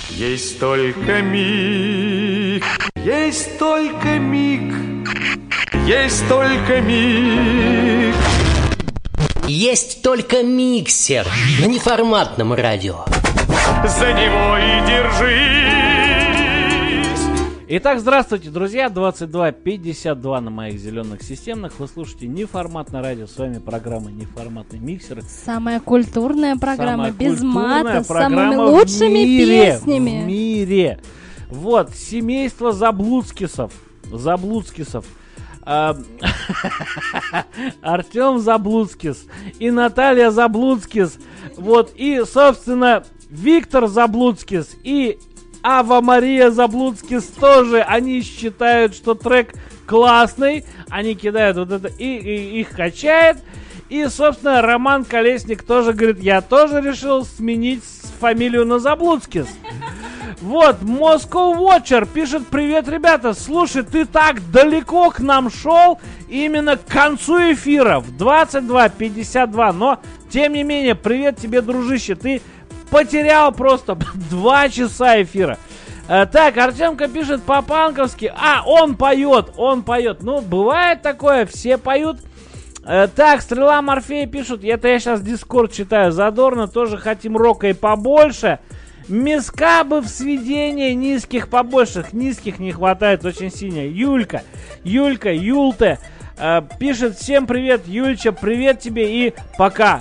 Есть только миг, есть только миг, есть только миг. Есть только миксер на неформатном радио. За него и держись. Итак, здравствуйте, друзья. 22:52 на моих зеленых системных. Вы слушаете неформатное радио. С вами программа «Неформатный миксер». Самая культурная программа, Самая без культурная мата, с программа самыми лучшими песнями. В мире. Вот, семейство Заблудскисов. Артем Заблудскис и Наталья Заблудскис. Вот, и, собственно, Виктор Заблудскис и Ава Мария Заблудскис тоже. Они считают, что трек классный. Они кидают вот это и их качает. И, собственно, Роман Колесник тоже говорит, я тоже решил сменить фамилию на Заблудскис. Вот, Moscow Watcher пишет, привет, ребята, слушай, ты так далеко к нам шел именно к концу эфира в 22:52, но, тем не менее, привет тебе, дружище, ты потерял просто 2 часа эфира. Так, Артемка пишет по-панковски, он поет, ну, бывает такое, все поют. Так, Стрела Морфея пишут, это я сейчас Дискорд читаю, задорно, тоже хотим рока и побольше. Миска бы в сведении низких побольше, низких не хватает очень сильно. Юльте пишет, всем привет, Юльча, привет тебе и пока.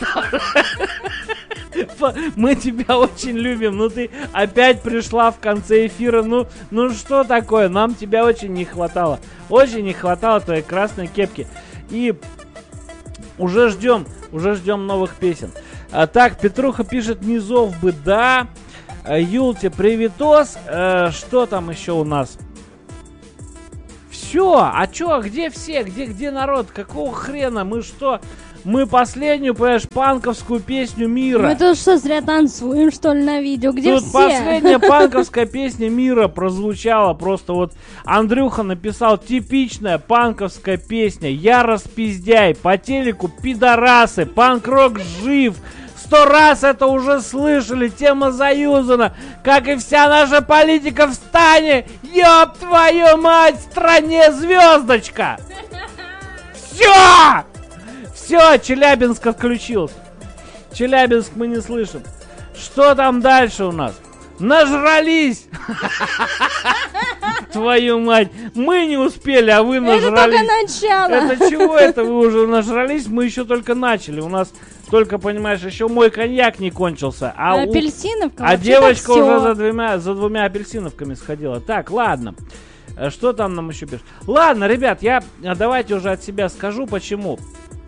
Мы тебя очень любим, ну ты опять пришла в конце эфира, ну что такое, нам тебя очень не хватало твоей красной кепки. И уже ждем новых песен. Так, Петруха пишет, низов бы, да. Юлте, приветос. Что там еще у нас? Все, где все? Где народ? Какого хрена? Мы последнюю, понимаешь, панковскую песню мира. Мы тут что, зря танцуем, что ли, на видео? Где тут все? Последняя панковская песня мира прозвучала. Просто вот Андрюха написал, типичная панковская песня. Я распиздяй, по телеку пидорасы, панк-рок жив. 100 раз это уже слышали, тема заюзана, как и вся наша политика в стане. Ёб твою мать, в стране звездочка. Все, Челябинск отключился. Челябинск мы не слышим. Что там дальше у нас? Нажрались! Твою мать! Мы не успели, а вы нажрались. Это только начало. Это чего это вы уже нажрались? Мы еще только начали. У нас только, понимаешь, еще мой коньяк не кончился. Апельсиновка? А девочка уже за двумя апельсиновками сходила. Так, ладно. Что там нам еще пишут? Ладно, ребят, давайте уже от себя скажу, почему.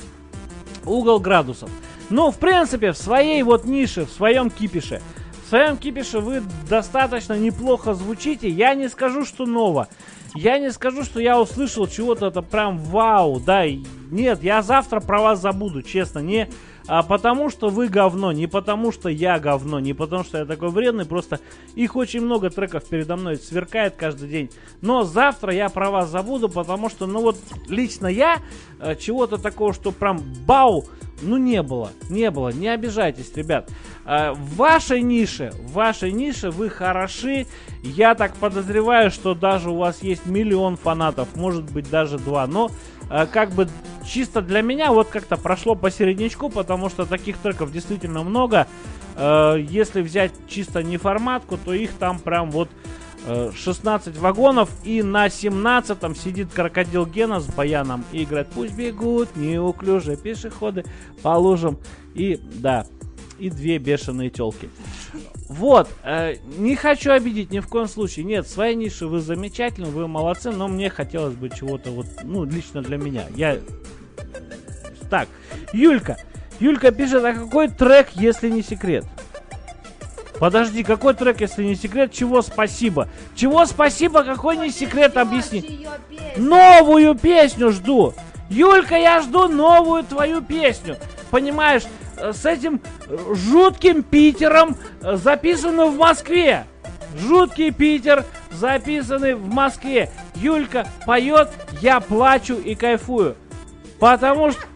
Угол градусов. Ну, в принципе, в своей вот нише, в своем кипише вы достаточно неплохо звучите. Я не скажу, что ново. Я не скажу, что я услышал чего-то это прям вау, да. Нет, я завтра про вас забуду, честно. Не потому, что вы говно, не потому, что я говно, не потому, что я такой вредный. Просто их очень много треков передо мной сверкает каждый день. Но завтра я про вас забуду, потому что, ну вот, лично я чего-то такого, что прям бау, ну не было, не обижайтесь, ребят. В вашей нише вы хороши. Я так подозреваю, что даже у вас есть 1 миллион фанатов, может быть даже 2. Но как бы чисто для меня вот как-то прошло по середнячку, потому что таких треков действительно много. Если взять чисто неформатку, то их там прям вот 16 вагонов, и на 17-м сидит Крокодил Гена с баяном и играет «Пусть бегут неуклюжие пешеходы по лужам». И да, и 2 бешеные тёлки. Вот, не хочу обидеть ни в коем случае. Нет, в своей нише вы замечательны, вы молодцы, но мне хотелось бы чего-то вот, ну, лично для меня. Так, Юлька пишет, а какой трек, если не секрет? Подожди, какой трек, если не секрет? Чего спасибо? Какой не секрет, объясни. Новую песню жду. Юлька, я жду новую твою песню. Понимаешь, с этим жутким Питером, записанным в Москве. Жуткий Питер, записанный в Москве. Юлька поет, я плачу и кайфую. Потому что...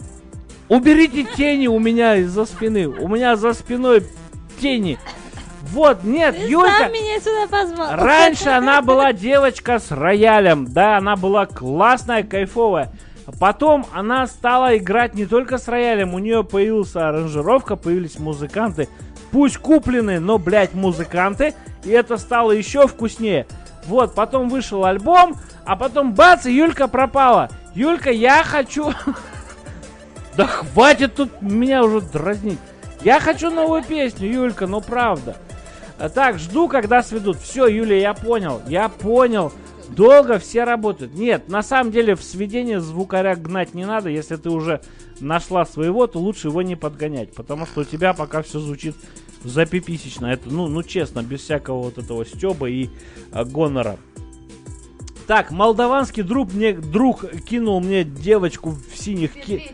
Уберите тени у меня из-за спины. У меня за спиной тени. Вот, нет, Ты Юлька... сам меня сюда позвал. Раньше она была девочка с роялем, да, она была классная, кайфовая. Потом она стала играть не только с роялем, у нее появилась аранжировка, появились музыканты. Пусть купленные, но, блядь, музыканты. И это стало еще вкуснее. Вот, потом вышел альбом, а потом бац, и Юлька пропала. Юлька, я хочу... Да хватит тут меня уже дразнить. Я хочу новую песню, Юлька, ну правда. Так, жду, когда сведут. Все, Юля, я понял. Долго все работают. Нет, на самом деле в сведение звукаря гнать не надо. Если ты уже нашла своего, то лучше его не подгонять. Потому что у тебя пока все звучит запиписечно. Это, ну честно, без всякого вот этого стёба и гонора. Так, молдаванский друг кинул мне девочку в синих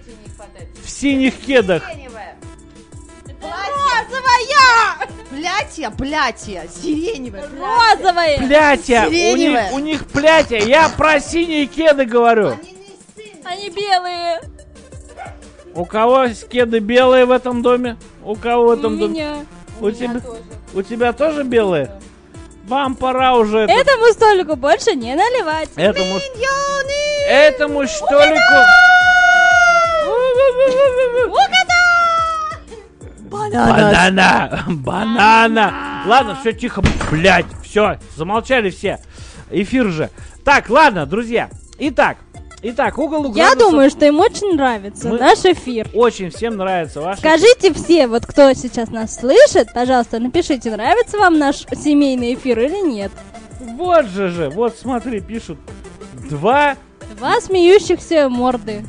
кедах. Платье, сиреневое. Розовые. Плятья, Сиреневое. у них плятья. Я про синие кеды говорю. Они белые. У кого кеды белые в этом доме? У кого в У этом доме? меня. У тебя тоже белые? Вам пора уже Этому столику больше не наливать. этому столику. Банана. Ладно, все тихо, блядь, все, замолчали все. Эфир же. Так, ладно, друзья. Итак, угол у Я градусов. думаю, что им очень нравится наш эфир. Очень всем нравится ваш. Скажите все, вот кто сейчас нас слышит, пожалуйста, напишите, нравится вам наш семейный эфир или нет. Вот же, вот смотри, пишут. Два Смеющихся морды.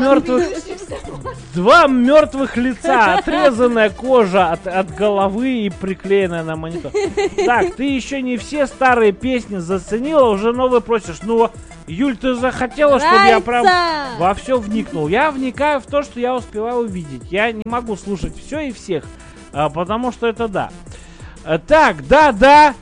Два мертвых лица, отрезанная кожа от головы и приклеенная на монитор. Так, ты еще не все старые песни заценила, уже новые просишь. Ну, Юль, ты захотела, чтобы я прям во все вникнул. Я вникаю в то, что я успеваю увидеть. Я не могу слушать все и всех, потому что это да. Так, да,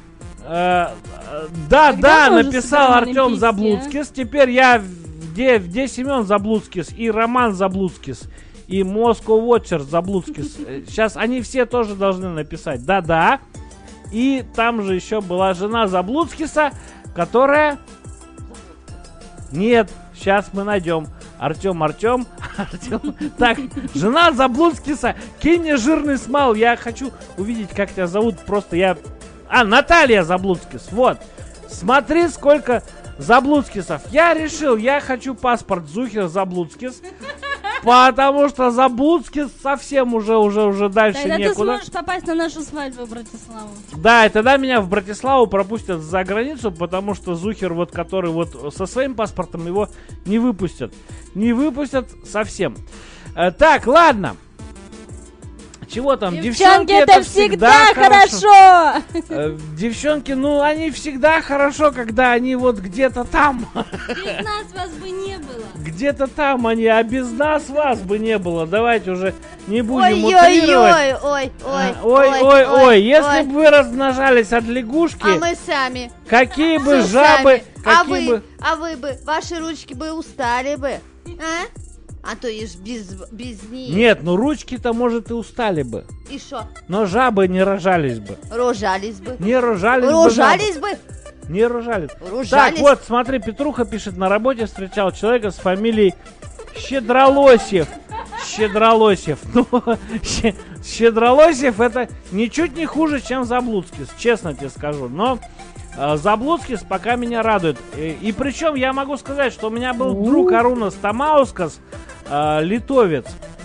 написал Артем Заблудскис. Теперь я где Семен Заблудскис и Роман Заблудскис и Moscow Watcher Заблудскис. Сейчас они все тоже должны написать. Да. И там же еще была жена Заблудскиса, которая... Нет, сейчас мы найдем. Артем. Так, жена Заблудскиса, кинь мне жирный смал. Я хочу увидеть, как тебя зовут. Просто я... Наталья Заблудскис. Вот. Смотри, сколько Заблудскисов. Я решил, я хочу паспорт Зухер Заблудскис. Потому что Заблудскис совсем уже дальше Тогда некуда. ты сможешь попасть на нашу свадьбу в Братиславу. Да, и тогда меня в Братиславу пропустят за границу, потому что Зухер, вот который вот со своим паспортом, его не выпустят. Не выпустят совсем. Так, ладно. Чего там? Девчонки, это всегда хорошо. Девчонки, ну они всегда хорошо, когда они вот где-то там. Без нас вас бы не было. Где-то там они, а без нас вас бы не было. Давайте уже не будем утрировать. Ой, если бы вы размножались от лягушки, а мы сами. какие бы жабы, какие А вы бы, ваши ручки бы устали бы, а то ешь без них. Нет, ну ручки-то, может, и устали бы. И шо? Но жабы не рожались бы. Рожались бы. Не рожались бы. Рожались бы. Не рожались. Рожались. Так, вот, смотри, Петруха пишет, на работе встречал человека с фамилией Щедролосев. Ну, Щедролосев это ничуть не хуже, чем Заблудскис, честно тебе скажу. Но Заблудскис пока меня радует. И причем я могу сказать, что у меня был друг Арунас Тамаускас, литовец.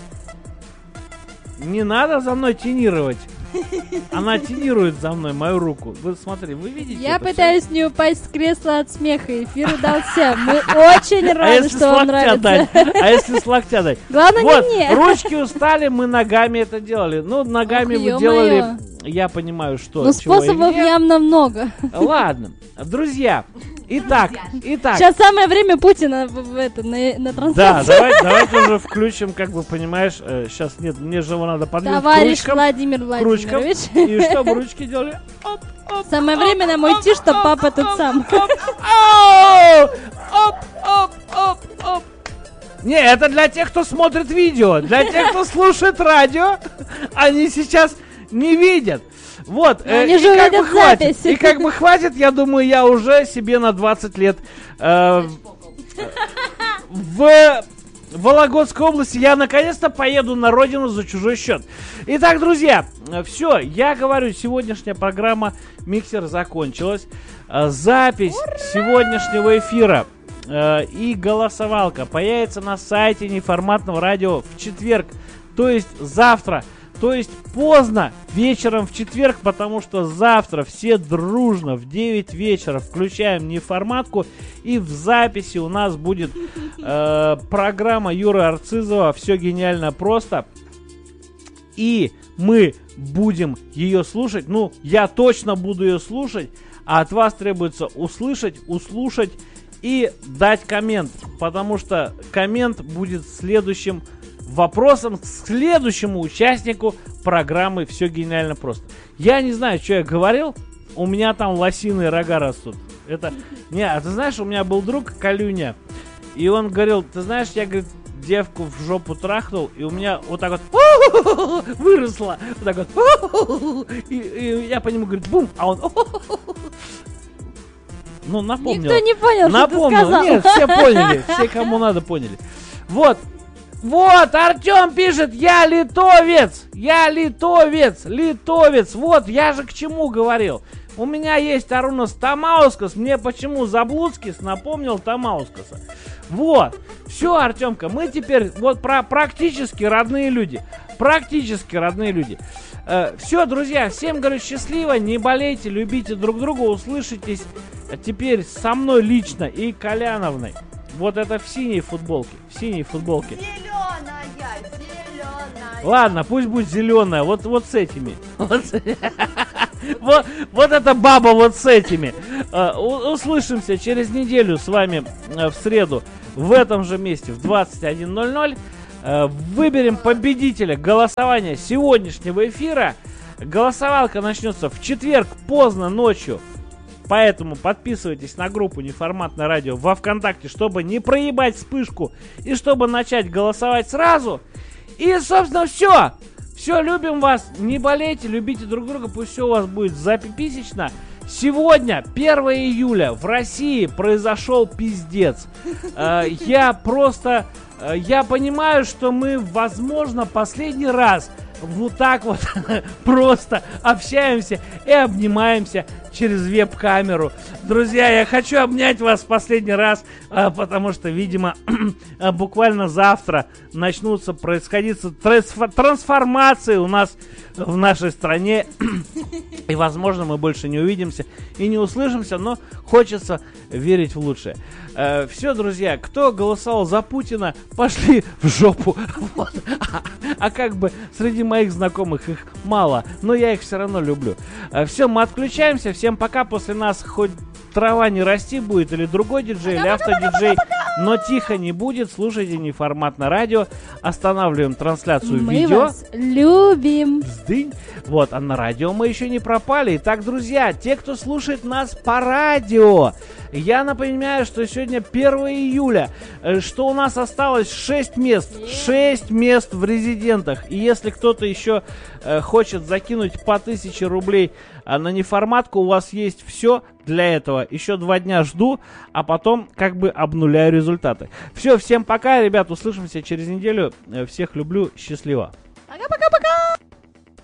Не надо за мной тенировать. Она тенирует за мной мою руку. Вы смотри, вы видите? Я это пытаюсь не упасть с кресла от смеха. Эфир удался. Мы очень рады, что вам нравится. А если с локтя дать? Главное, вот, не мне. ручки устали, мы ногами это делали. Ну, ногами вы делали, я понимаю, что. Ну, способов явно много. Ладно, друзья, итак. Сейчас самое время Путина на трансляцию. Да, давайте уже включим, как бы, понимаешь, сейчас, нет, мне же его надо подвинуть Товарищ к ручкам. Владимир Владимирович. И чтобы ручки делали. Самое время нам уйти, чтобы папа тут сам. Оп. Не, это для тех, кто смотрит видео. Для тех, кто слушает радио, они сейчас не видят. Вот, они и же как бы увидят хватит. запись. И как бы хватит, я думаю, я уже себе на 20 лет в Вологодской области я наконец-то поеду на родину за чужой счет. Итак, друзья, все, я говорю, сегодняшняя программа «Миксер» закончилась. Запись сегодняшнего эфира и голосовалка появится на сайте Неформатного радио в четверг, то есть завтра. То есть поздно вечером в четверг, потому что завтра все дружно в 9 вечера включаем неформатку. И в записи у нас будет программа Юры Арцизова «Все гениально просто». И мы будем ее слушать. Ну, я точно буду ее слушать. А от вас требуется услышать и дать коммент. Потому что коммент будет следующим вопросом к следующему участнику программы «Все гениально просто». Я не знаю, что я говорил. У меня там лосиные рога растут. Это... Не, а ты знаешь, у меня был друг Калюня. И он говорил, ты знаешь, я, говорит, девку в жопу трахнул. И у меня вот так вот выросло. Вот так вот. И я по нему говорю, бум. А он... Ну, напомнил. Никто не понял, что ты сказал. Нет, все поняли. Все, кому надо, поняли. Вот. Вот, Артем пишет, я литовец, литовец. Вот, я же к чему говорил. У меня есть Арунас Тамаускас, мне почему Заблудскис напомнил Тамаускаса. Вот, все, Артемка, мы теперь вот практически родные люди. Все, друзья, всем говорю счастливо, не болейте, любите друг друга, услышитесь теперь со мной лично и Коляновной. Вот это в синей футболке. Зеленая. Ладно, пусть будет зеленая. Вот с этими. Вот эта баба вот с этими. Услышимся через неделю с вами в среду в этом же месте в 21:00. Выберем победителя голосования сегодняшнего эфира. Голосовалка начнется в четверг поздно ночью. Поэтому подписывайтесь на группу Неформатное радио во ВКонтакте, чтобы не проебать вспышку и чтобы начать голосовать сразу. И, собственно, все. Все, любим вас. Не болейте, любите друг друга. Пусть все у вас будет запиписечно. Сегодня, 1 июля, в России произошел пиздец. Я понимаю, что мы, возможно, последний раз вот так вот просто общаемся и обнимаемся через веб-камеру. Друзья, я хочу обнять вас в последний раз, потому что, видимо, буквально завтра начнутся происходить трансформации у нас в нашей стране. И, возможно, мы больше не увидимся и не услышимся, но хочется верить в лучшее. Все, друзья, кто голосовал за Путина, пошли в жопу. Вот. А как бы среди моих знакомых их мало, но я их все равно люблю. Все, мы отключаемся. Всем пока. После нас хоть трава не расти будет, или другой диджей, или автодиджей, но тихо не будет. Слушайте Неформатное радио. Останавливаем трансляцию видео. Мы вас любим. Бздынь. Вот, а на радио мы еще не пропали. Итак, друзья, те, кто слушает нас по радио, я напоминаю, что сегодня 1 июля, что у нас осталось 6 мест. 6 мест в резидентах. И если кто-то еще хочет закинуть по 1000 рублей на неформатку, у вас есть все для этого. Еще 2 дня жду, а потом как бы обнуляю результаты. Все, всем пока, ребят, услышимся через неделю. Всех люблю, счастливо. Пока-пока-пока.